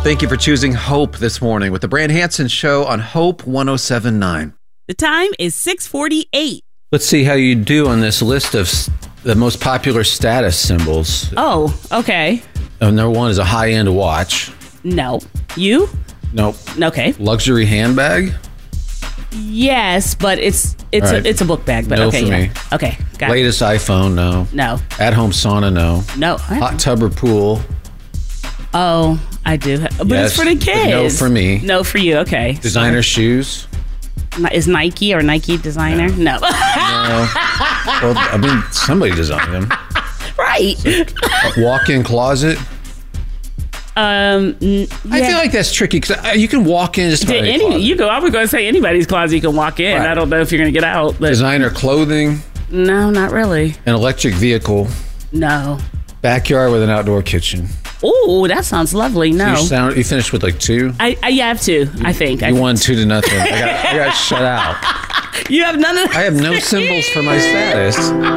Thank you for choosing Hope this morning with the Brand Hansen Show on Hope 107.9. The time is 6:48. Let's see how you do on this list of the most popular status symbols. Oh, okay. Number one is a high-end watch. No. You? Nope. Okay. Luxury handbag? Yes, but it's right. a book bag. But No okay, for yeah. me. Okay, got it. Latest iPhone? No. No. At-home sauna? No. No. Hot tub or pool? Oh, I do. But Yes, it's for the but kids. no for me. No for you. Okay. Designer shoes? Is Nike or Nike designer? No. No. Well, I mean, somebody designed them. Right. Walk-in closet? Yeah. I feel like that's tricky because you can walk in just about any closet. I was going to say anybody's closet you can walk in. Right. I don't know if you're going to get out. But Designer clothing? no, not really. An electric vehicle? No. Backyard with an outdoor kitchen? Oh, that sounds lovely. No. You finished with like 2? I have two, I think. You won 2-0. I got shut out. You have none of I have no symbols for my status.